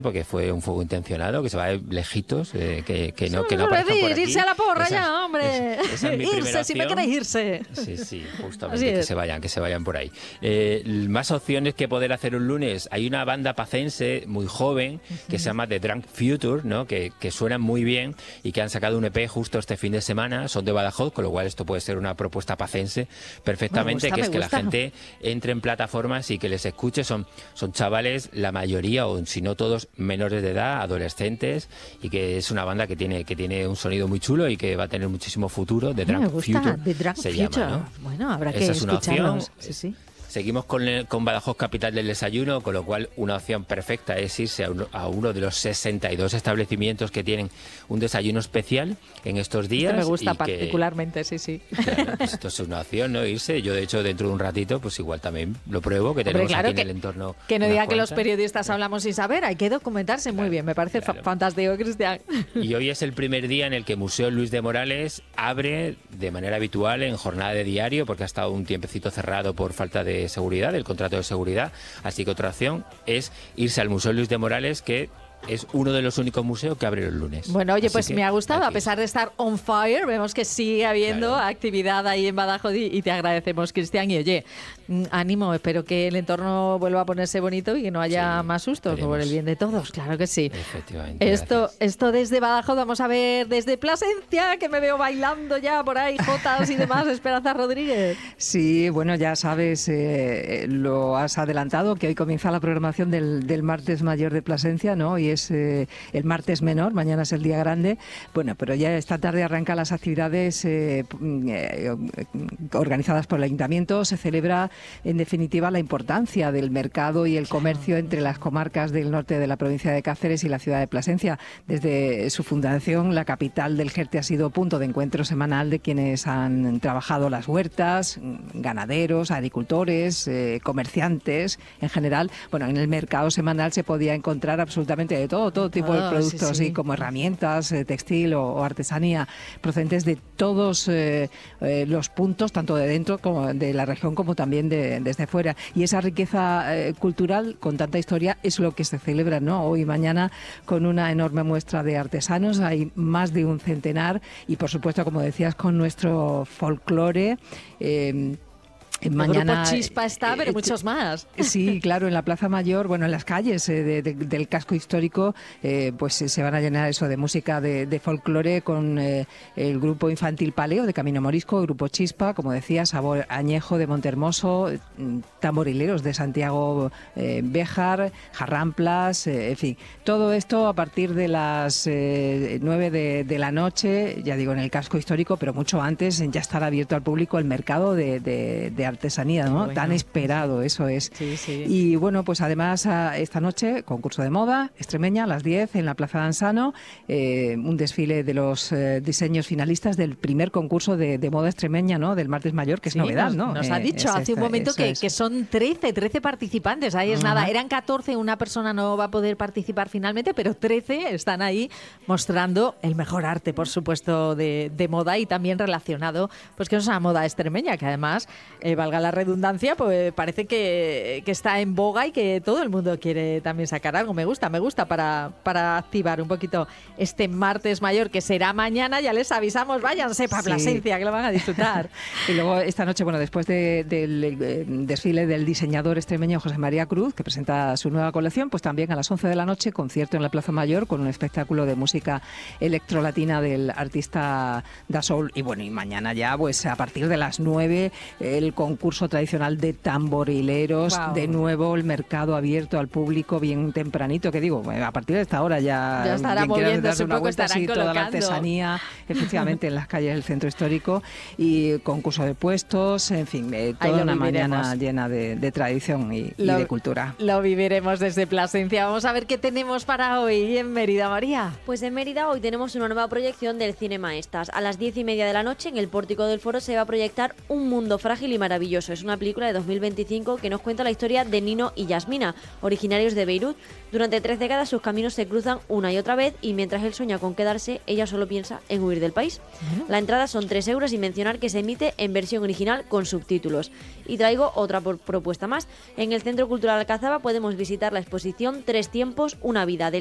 porque fue un fuego intencionado, que se va lejitos, que no aparezcan por aquí. Irse a la porra ya, hombre. Esa es mi Irse, si me queréis irse. Sí, justamente, que se vayan por ahí. Más opciones que poder hacer un lunes. Hay una banda pacense muy joven que se llama The Drunk Future, ¿no? que suenan muy bien y que han sacado un EP justo este fin de semana. Son de Badajoz, con lo cual esto puede ser una propuesta pacense perfectamente, que es que la gente entre en plataformas y que les escuche. Son chavales, la mayoría, o si no todos, menores de edad, adolescentes, y que es una banda que tiene un sonido muy chulo y que va a tener muchísimo futuro. The Drunk Future se llama, ¿no? Bueno, habrá que Esa es una opción. Sí. Seguimos con Badajoz, capital del desayuno, con lo cual una opción perfecta es irse a uno de los 62 establecimientos que tienen un desayuno especial en estos días. Esto me gusta particularmente, sí. Claro, pues esto es una opción, ¿no? Irse. Yo, de hecho, dentro de un ratito, pues igual también lo pruebo, que tenemos aquí en el entorno. Que no diga que los periodistas hablamos sin saber, hay que documentarse muy bien. Me parece fantástico, Cristian. Y hoy es el primer día en el que Museo Luis de Morales abre de manera habitual en jornada de diario, porque ha estado un tiempecito cerrado por falta de seguridad, del contrato de seguridad. Así que otra opción es irse al Museo Luis de Morales, que es uno de los únicos museos que abre los lunes. Bueno, oye, pues me ha gustado, a pesar de estar on fire, vemos que sigue habiendo actividad ahí en Badajoz y te agradecemos, Cristian. Y oye, ánimo, espero que el entorno vuelva a ponerse bonito y que no haya más sustos por el bien de todos, claro que sí. Efectivamente. Esto desde Badajoz, vamos a ver desde Plasencia, que me veo bailando ya por ahí, jotas y demás, Esperanza Rodríguez. Sí, bueno, ya sabes, lo has adelantado, que hoy comienza la programación del martes mayor de Plasencia, ¿no? Y es el martes menor, mañana es el día grande. Bueno, pero ya esta tarde arrancan las actividades organizadas por el Ayuntamiento. Se celebra, en definitiva, la importancia del mercado y el comercio entre las comarcas del norte de la provincia de Cáceres y la ciudad de Plasencia. Desde su fundación, la capital del Jerte ha sido punto de encuentro semanal de quienes han trabajado las huertas, ganaderos, agricultores, comerciantes en general. Bueno, en el mercado semanal se podía encontrar absolutamente de todo tipo de productos, así como herramientas, textil o artesanía, procedentes de todos los puntos, tanto de dentro como de la región, como también desde fuera. Y esa riqueza cultural con tanta historia es lo que se celebra, ¿no? Hoy y mañana, con una enorme muestra de artesanos. Hay más de un centenar y, por supuesto, como decías, con nuestro folclore. Mañana, el Grupo Chispa está, pero muchos más. Sí, claro, en la Plaza Mayor, bueno, en las calles del casco histórico, pues se van a llenar eso de música de folclore con el Grupo Infantil Paleo de Camino Morisco, el Grupo Chispa, como decía, Sabor Añejo de Montehermoso, tamborileros de Santiago Béjar, jarramplas, en fin, todo esto a partir de las 9 de la noche, ya digo, en el casco histórico, pero mucho antes ya estará abierto al público el mercado de artesanía, ¿no? Bueno, tan esperado, eso es. Sí. Y bueno, pues además esta noche, concurso de moda extremeña a las 10 en la Plaza de Ansano, un desfile de los diseños finalistas del primer concurso de moda extremeña, ¿no? Del martes mayor, que es novedad, ¿no? Nos ha dicho hace un momento que son 13 participantes, ahí es nada, eran 14, una persona no va a poder participar finalmente, pero 13 están ahí mostrando el mejor arte, por supuesto, de moda y también relacionado, pues que es una moda extremeña, que además valga la redundancia, pues parece que está en boga y que todo el mundo quiere también sacar algo. Me gusta para activar un poquito este martes mayor, que será mañana. Ya les avisamos, váyanse para Plasencia, que lo van a disfrutar. Y luego esta noche, bueno, después del desfile del diseñador extremeño José María Cruz, que presenta su nueva colección, pues también a las 11 de la noche, concierto en la Plaza Mayor con un espectáculo de música electrolatina del artista Dasoul. Y bueno, y mañana ya, pues a partir de las 9, el concurso tradicional de tamborileros, de nuevo el mercado abierto al público bien tempranito, que digo, a partir de esta hora ya estará moviéndose un poco, estarán colocando toda la artesanía, efectivamente, en las calles del centro histórico, y concurso de puestos, en fin, toda una mañana llena de tradición y de cultura. Lo viviremos desde Plasencia. Vamos a ver qué tenemos para hoy en Mérida, María. Pues en Mérida hoy tenemos una nueva proyección del Cine Maestas. A las 10:30 de la noche, en el pórtico del Foro, se va a proyectar Un mundo frágil y maravilloso, maravilloso. Es una película de 2025 que nos cuenta la historia de Nino y Yasmina, originarios de Beirut. Durante 3 décadas sus caminos se cruzan una y otra vez y mientras él sueña con quedarse, ella solo piensa en huir del país. La entrada son 3 euros y mencionar que se emite en versión original con subtítulos. Y traigo otra propuesta más. En el Centro Cultural Alcazaba podemos visitar la exposición 3 tiempos, una vida,